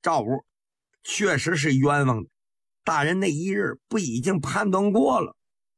赵武确实是冤枉的，大人那一日不已经判断过了。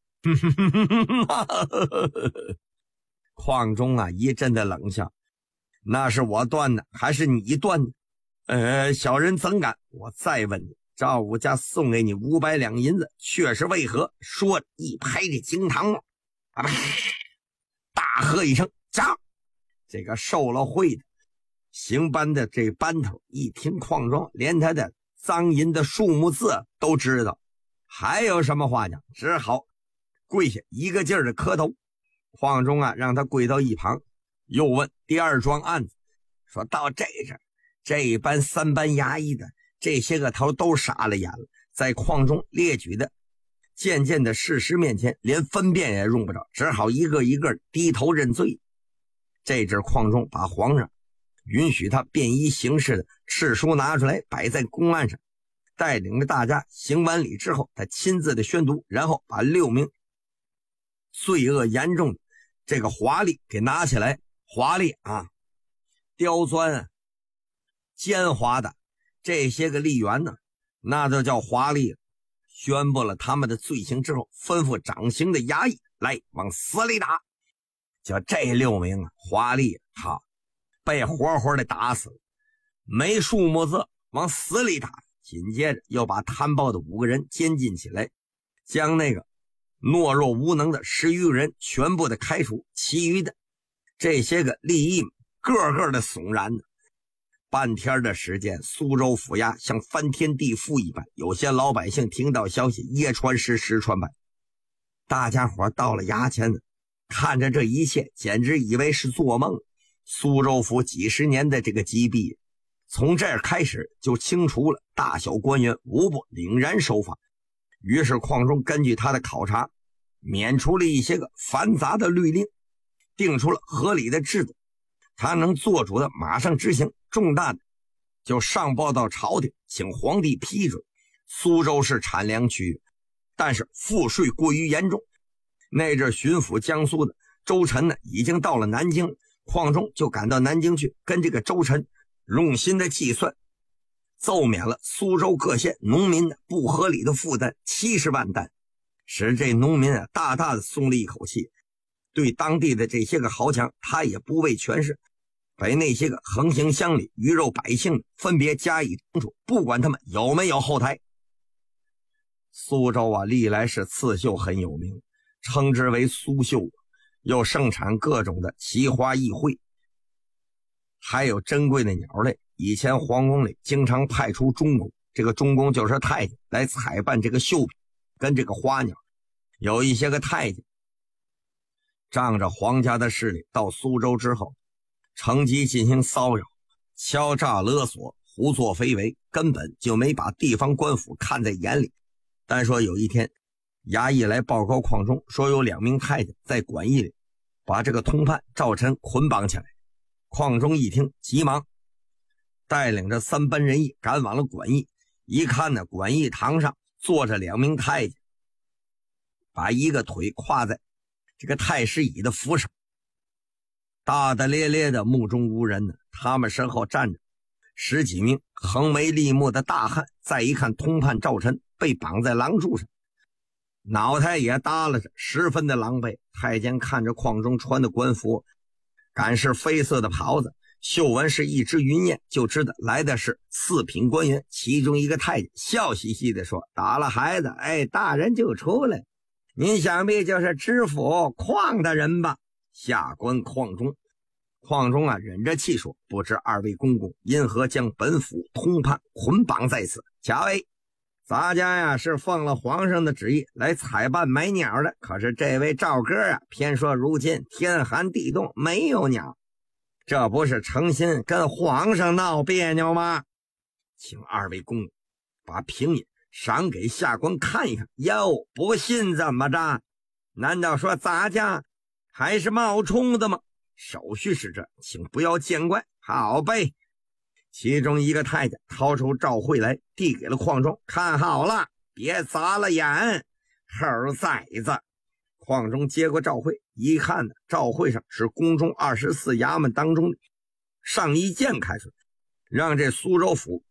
邝中啊一阵的冷笑，那是我断的还是你断的？小人怎敢？我再问你，赵武家送给你500两银子，却是为何？说着一拍这惊堂木，大喝一声，驾！这个受了贿的行班的这班头一听邝中连他的赃银的数目字都知道，还有什么话讲？只好跪下一个劲儿的磕头。邝中啊让他跪到一旁，又问第二桩案子，说到这一班3班衙役的这些个头都傻了眼了，在邝中列举的渐渐的事实面前连分辨也用不着，只好一个一个低头认罪。这阵邝中把皇上允许他便衣行事的敕书拿出来摆在公案上，带领着大家行完礼之后，他亲自的宣读，然后把6名罪恶严重的这个华丽给拿起来。华丽啊，刁钻啊，奸猾的这些个吏员呢，那就叫华丽了。宣布了他们的罪行之后，吩咐掌刑的衙役来往死里打。就这6名啊，华丽被活活的打死了，没数目字往死里打。紧接着又把贪暴的5个人监禁起来，将那个懦弱无能的10余个人全部的开除，其余的这些个吏役个个的悚然的。半天的时间，苏州府衙像翻天地覆一般，有些老百姓听到消息，夜传10，时传百。大家伙到了衙前呢，看着这一切，简直以为是做梦。苏州府几十年的这个积弊，从这儿开始就清除了，大小官员无不凛然守法。于是邝中根据他的考察，免除了一些个繁杂的律令，定出了合理的制度，他能做主的马上执行，重大的就上报到朝廷，请皇帝批准。苏州是产粮区，但是赋税过于严重。那阵巡抚江苏的周臣呢，已经到了南京，邝中就赶到南京去，跟这个周臣用心的计算，奏免了苏州各县农民的不合理的负担70万担，使这农民啊大大的松了一口气。对当地的这些个豪强，他也不畏权势，把那些个横行乡里鱼肉百姓分别加以惩处，不管他们有没有后台。苏州啊历来是刺绣很有名，称之为苏绣，又盛产各种的奇花异卉，还有珍贵的鸟类。以前皇宫里经常派出中宫，这个中宫就是太监，来采办这个绣品跟这个花鸟。有一些个太监仗着皇家的势力到苏州之后，乘机进行骚扰、敲诈勒索、胡作非为，根本就没把地方官府看在眼里。但说有一天，衙役来报告邝中，说有2名太监在馆驿里把这个通判赵臣捆绑起来。邝中一听，急忙带领着3班人役赶往了馆驿。一看呢，馆驿堂上坐着2名太监，把一个腿跨在这个太师椅的扶手，大大咧咧的目中无人呢。他们身后站着10几名横眉立目的大汉。再一看，通判赵臣被绑在廊柱上，脑袋也耷拉着，十分的狼狈。太监看着邝中穿的官服，赶是绯色的袍子，绣纹是一只云雁，就知道来的是4品官员。其中一个太监笑嘻嘻地说：“打了孩子，大人就出来，您想必就是知府邝大人吧？”下官邝中。邝中啊忍着气说：“不知2位公公因何将本府通判捆绑在此？”贾位，咱家呀是奉了皇上的旨意来采办买鸟的，可是这位赵哥啊偏说如今天寒地冻没有鸟，这不是诚心跟皇上闹别扭吗？请2位公公把平引赏给下官看一看。哟，不信怎么着？难道说咱家还是冒充的吗？手续是这，请不要见怪。好呗。其中一个太监掏出照会来，递给了邝中，看好了，别砸了眼，猴崽子。邝中接过照会，一看呢，照会上是宫中24衙门当中的上一件开出，让这苏州府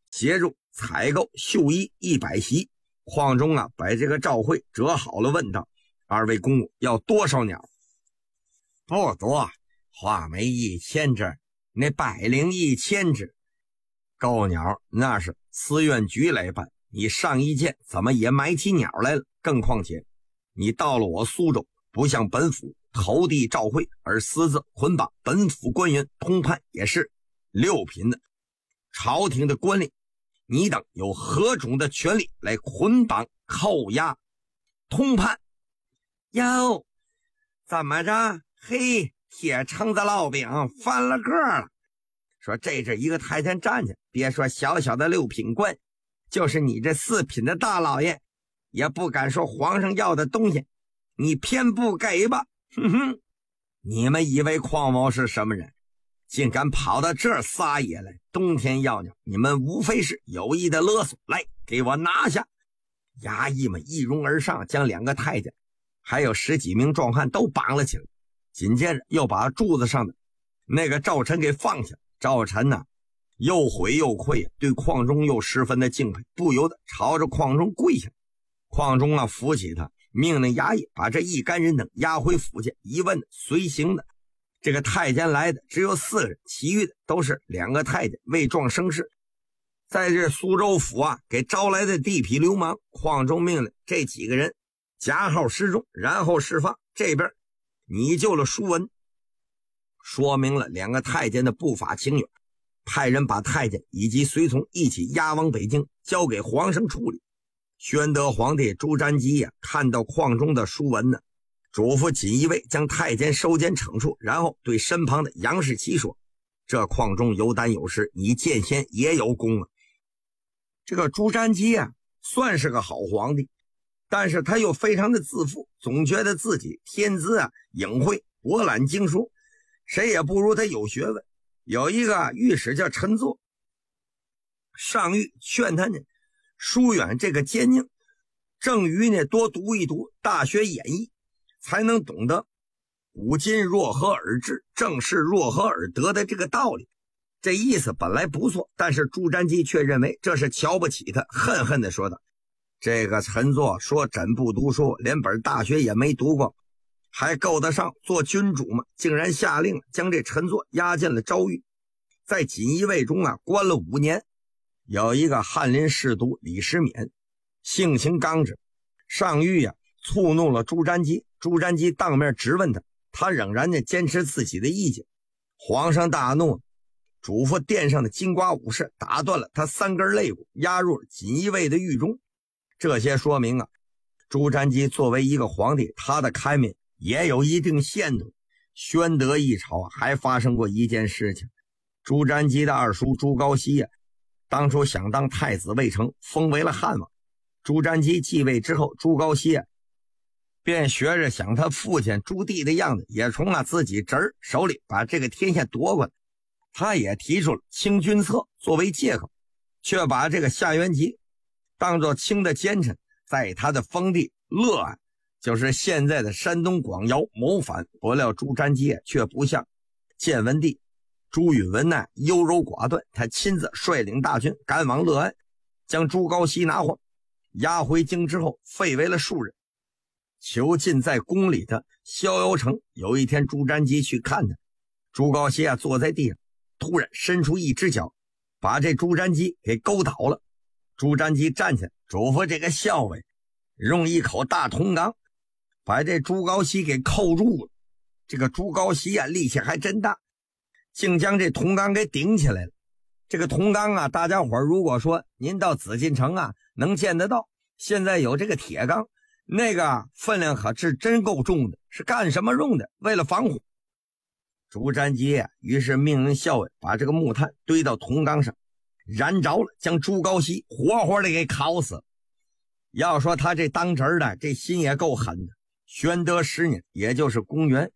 协助采购绣衣100袭。矿中把这个照会折好了，问道：二位公公要多少鸟？不多，画眉1000只，那百灵1000只。够鸟那是寺院局来办，你上一届怎么也买起鸟来了？更况且你到了我苏州，不向本府投递照会，而私自捆绑本府官员通判，也是6品的朝廷的官吏，你等有何种的权利来捆绑扣押通判？哟，怎么着？嘿，铁橙子烙饼翻了个了。说这是一个太监站起，别说小小的6品官，就是你这4品的大老爷也不敢说皇上要的东西你偏不给吧。哼哼，你们以为邝某是什么人，竟敢跑到这儿撒野来？冬天要鸟，你们无非是有意的勒索，来给我拿下！衙役们一拥而上，将2个太监还有10几名壮汉都绑了起来，紧接着又把柱子上的那个赵晨给放下。赵晨又悔又愧，对邝中又十分的敬佩，不由得朝着邝中跪下。邝中扶起他，命令衙役把这一干人等押回府去。一问随行的这个太监来的只有4个人，其余的都是2个太监未壮生事。在这苏州府给招来的地痞流氓，邝中命令这几个人加号示众，然后释放。这边拟就了书文，说明了2个太监的不法情缘，派人把太监以及随从一起押往北京，交给皇上处理。宣德皇帝朱瞻基看到邝中的书文呢，嘱咐锦衣卫将太监收监惩处，然后对身旁的杨士奇说：这邝中有胆有识，你见贤也有功啊。这个朱瞻基算是个好皇帝，但是他又非常的自负，总觉得自己天资颖慧，博览经书，谁也不如他有学问。有一个御史叫陈作，上谕劝他呢疏远这个奸佞，正于呢多读一读《大学演义》，才能懂得古今若何而治，正是若何而得的这个道理。这意思本来不错，但是朱瞻基却认为这是瞧不起他，恨恨地说道：这个陈作说真不读书，连本大学也没读过，还够得上做君主吗？竟然下令将这陈作押进了诏狱，在锦衣卫中关了5年。有一个翰林侍读李时勉，性情刚直，上谕触怒了朱瞻基。朱瞻基当面质问他，他仍然坚持自己的意见。皇上大怒，嘱咐殿上的金瓜武士打断了他3根肋骨，押入了锦衣卫的狱中。这些说明朱瞻基作为一个皇帝，他的开明也有一定限度。宣德一朝还发生过一件事情，朱瞻基的二叔朱高煦当初想当太子未成，封为了汉王。朱瞻基继位之后，朱高煦便学着想他父亲朱棣的样子，也从自己侄儿手里把这个天下夺过来。他也提出了清君侧作为借口，却把这个夏元吉当作清的奸臣，在他的封地乐安，就是现在的山东广窑谋反。不料朱瞻基却不像建文帝朱允文优柔寡断，他亲自率领大军赶往乐安，将朱高煦拿获，押回京之后废为了庶人，囚禁在宫里的逍遥城。有一天朱瞻基去看他，朱高煦坐在地上，突然伸出一只脚，把这朱瞻基给勾倒了。朱瞻基站起来，嘱咐这个校尉用一口大铜缸把这朱高煦给扣住了。这个朱高煦力气还真大，竟将这铜缸给顶起来了。这个铜缸大家伙如果说您到紫禁城能见得到，现在有这个铁缸，那个分量可是真够重的，是干什么用的？为了防火。朱瞻基于是命令校尉把这个木炭堆到铜缸上，燃着了，将朱高煦活活的给烤死了。要说他这当侄儿的这心也够狠的。宣德10年，也就是公元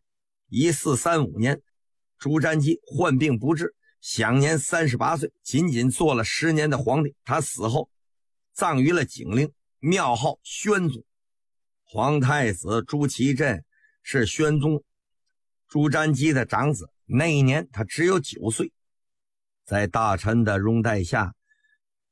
1435年，朱瞻基患病不治，享年38岁，仅仅做了10年的皇帝。他死后葬于了景陵，庙号宣宗。皇太子朱祁镇是宣宗朱瞻基的长子，那一年他只有9岁。在大臣的拥戴下，